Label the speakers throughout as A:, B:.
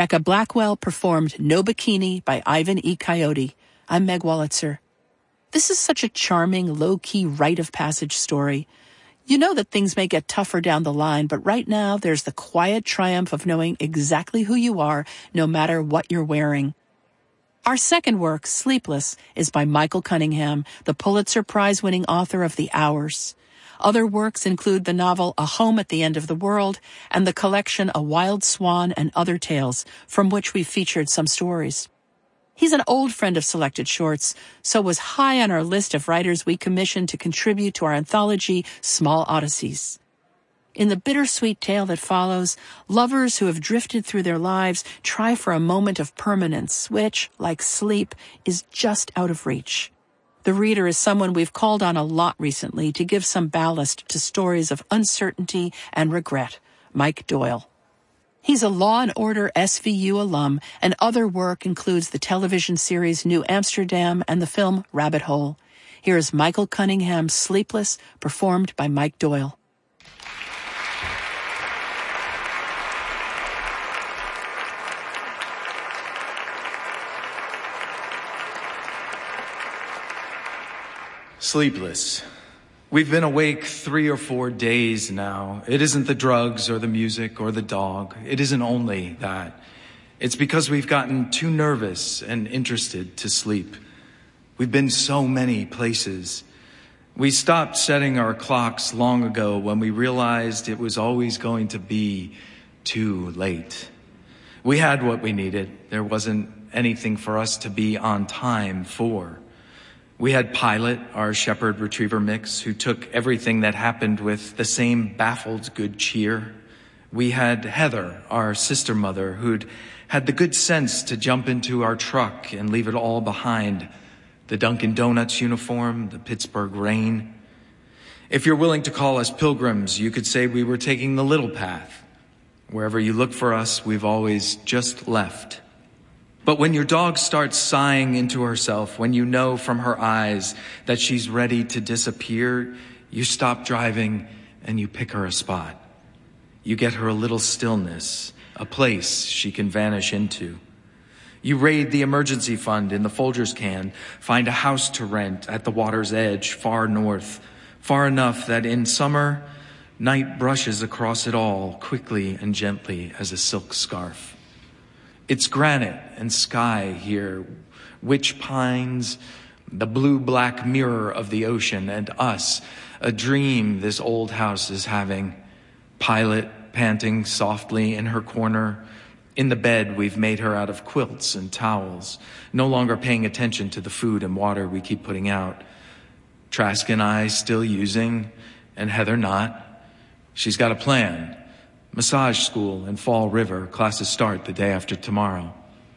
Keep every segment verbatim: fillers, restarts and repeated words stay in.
A: Becca Blackwell performed No Bikini by Ivan E. Coyote. I'm Meg Wolitzer. This is such a charming, low-key rite of passage story. You know that things may get tougher down the line, but right now there's the quiet triumph of knowing exactly who you are, no matter what you're wearing. Our second work, Sleepless, is by Michael Cunningham, the Pulitzer Prize-winning author of The Hours. Other works include the novel A Home at the End of the World and the collection A Wild Swan and Other Tales, from which we've featured some stories. He's an old friend of Selected Shorts, so was high on our list of writers we commissioned to contribute to our anthology, Small Odysseys. In the bittersweet tale that follows, lovers who have drifted through their lives try for a moment of permanence, which, like sleep, is just out of reach. The reader is someone we've called on a lot recently to give some ballast to stories of uncertainty and regret, Mike Doyle. He's a Law and Order S V U alum, and other work includes the television series New Amsterdam and the film Rabbit Hole. Here is Michael Cunningham's Sleepless, performed by Mike Doyle.
B: Sleepless. We've been awake three or four days now. It isn't the drugs or the music or the dog. It isn't only that. It's because we've gotten too nervous and interested to sleep. We've been so many places. We stopped setting our clocks long ago when we realized it was always going to be too late. We had what we needed. There wasn't anything for us to be on time for. We had Pilot, our shepherd retriever mix, who took everything that happened with the same baffled good cheer. We had Heather, our sister mother, who'd had the good sense to jump into our truck and leave it all behind. The Dunkin' Donuts uniform, the Pittsburgh rain. If you're willing to call us pilgrims, you could say we were taking the little path. Wherever you look for us, we've always just left. But when your dog starts sighing into herself, when you know from her eyes that she's ready to disappear, you stop driving and you pick her a spot. You get her a little stillness, a place she can vanish into. You raid the emergency fund in the Folgers can, find a house to rent at the water's edge, far north, far enough that in summer, night brushes across it all quickly and gently as a silk scarf. It's granite and sky here, witch pines, the blue-black mirror of the ocean, and us, a dream this old house is having. Pilot panting softly in her corner. In the bed, we've made her out of quilts and towels, no longer paying attention to the food and water we keep putting out. Trask and I still using, and Heather not. She's got a plan. Massage school in Fall River. Classes start the day after tomorrow.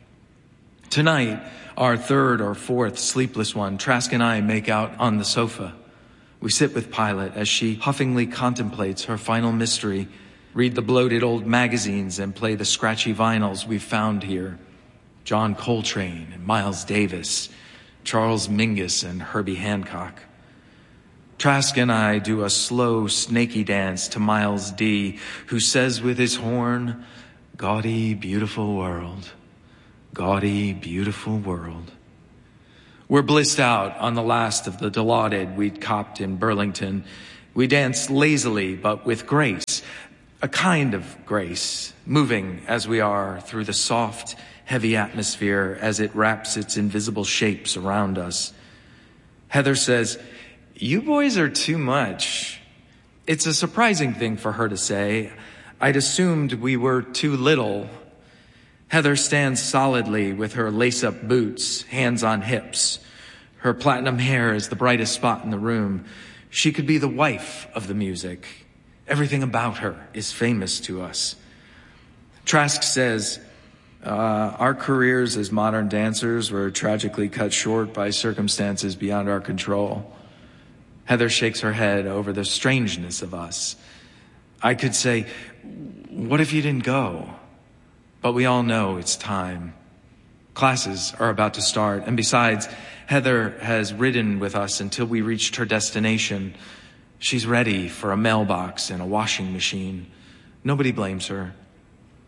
B: Tonight, our third or fourth sleepless one, Trask and I make out on the sofa. We sit with Pilot as she huffingly contemplates her final mystery, read the bloated old magazines, and play the scratchy vinyls we've found here. John Coltrane and Miles Davis, Charles Mingus and Herbie Hancock. Trask and I do a slow, snaky dance to Miles D., who says with his horn, "Gaudy, beautiful world. Gaudy, beautiful world." We're blissed out on the last of the Dilaudid we'd copped in Burlington. We dance lazily, but with grace, a kind of grace, moving as we are through the soft, heavy atmosphere as it wraps its invisible shapes around us. Heather says, "You boys are too much." It's a surprising thing for her to say. I'd assumed we were too little. Heather stands solidly with her lace-up boots, hands on hips. Her platinum hair is the brightest spot in the room. She could be the wife of the music. Everything about her is famous to us. Trask says, uh, our careers as modern dancers were tragically cut short by circumstances beyond our control. Heather shakes her head over the strangeness of us. I could say, what if you didn't go? But we all know it's time. Classes are about to start, and besides, Heather has ridden with us until we reached her destination. She's ready for a mailbox and a washing machine. Nobody blames her.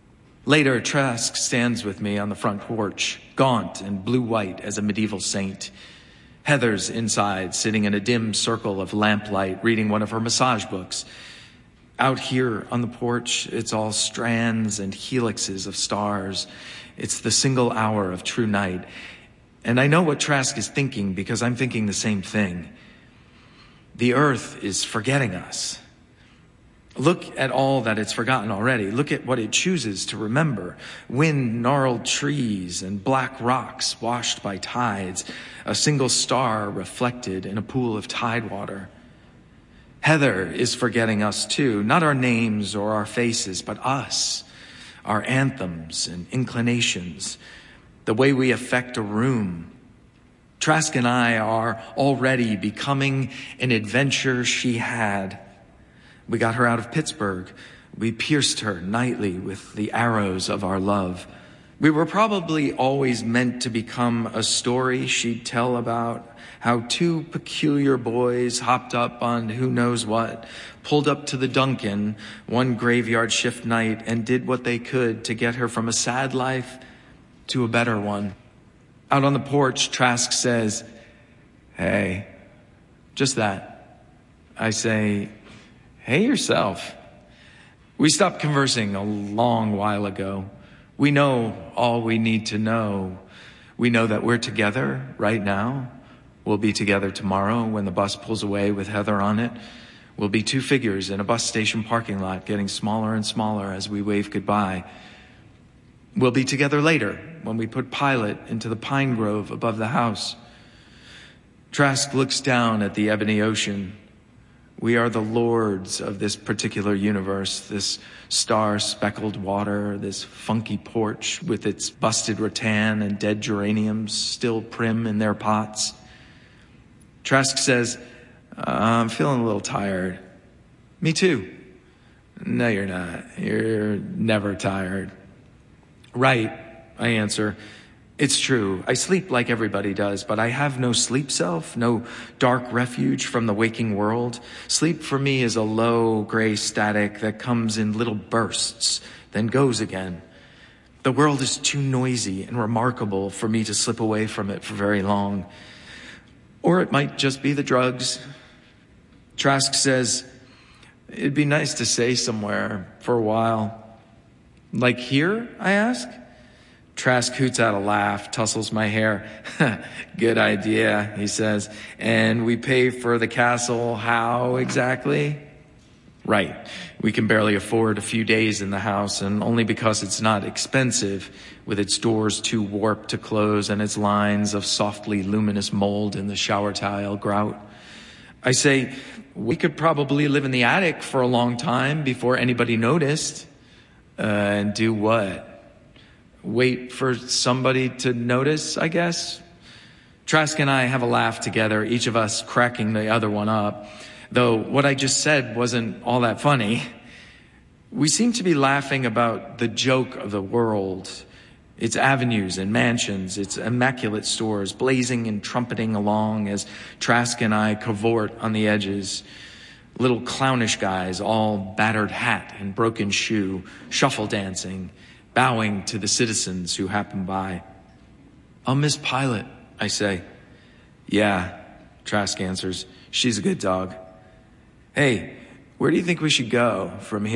B: Later, Trask stands with me on the front porch, gaunt and blue-white as a medieval saint. Heather's inside, sitting in a dim circle of lamplight, reading one of her massage books. Out here on the porch, it's all strands and helixes of stars. It's the single hour of true night. And I know what Trask is thinking because I'm thinking the same thing. The earth is forgetting us. Look at all that it's forgotten already. Look at what it chooses to remember. Wind-gnarled trees and black rocks washed by tides. A single star reflected in a pool of tide water. Heather is forgetting us too. Not our names or our faces, but us. Our anthems and inclinations. The way we affect a room. Trask and I are already becoming an adventure she had. We got her out of Pittsburgh. We pierced her nightly with the arrows of our love. We were probably always meant to become a story she'd tell about how two peculiar boys hopped up on who knows what, pulled up to the Duncan one graveyard shift night and did what they could to get her from a sad life to a better one. Out on the porch, Trask says, "Hey," just that. I say, "Hey yourself." We stopped conversing a long while ago. We know all we need to know. We know that we're together right now. We'll be together tomorrow when the bus pulls away with Heather on it. We'll be two figures in a bus station parking lot, getting smaller and smaller as we wave goodbye. We'll be together later when we put Pilot into the pine grove above the house. Trask looks down at the ebony ocean. We are the lords of this particular universe, this star-speckled water, this funky porch with its busted rattan and dead geraniums still prim in their pots. Trask says, "I'm feeling a little tired." "Me too." "No, you're not. You're never tired." "Right," I answer. "It's true. I sleep like everybody does, but I have no sleep self, no dark refuge from the waking world. Sleep for me is a low, gray static that comes in little bursts, then goes again. The world is too noisy and remarkable for me to slip away from it for very long. Or it might just be the drugs." Trask says, "It'd be nice to stay somewhere for a while." "Like here?" I ask. Trask hoots out a laugh, tussles my hair. "Good idea," he says. "And we pay for the castle how exactly?" "Right. We can barely afford a few days in the house, and only because it's not expensive, with its doors too warped to close and its lines of softly luminous mold in the shower tile grout." I say, "We could probably live in the attic for a long time before anybody noticed." Uh, and do what? Wait for somebody to notice, I guess. Trask and I have a laugh together, each of us cracking the other one up, though what I just said wasn't all that funny. We seem to be laughing about the joke of the world, its avenues and mansions, its immaculate stores, blazing and trumpeting along as Trask and I cavort on the edges. Little clownish guys, all battered hat and broken shoe, shuffle dancing, bowing to the citizens who happen by. "I'll miss Pilot," I say. "Yeah," Trask answers. "She's a good dog." "Hey, where do you think we should go from here?"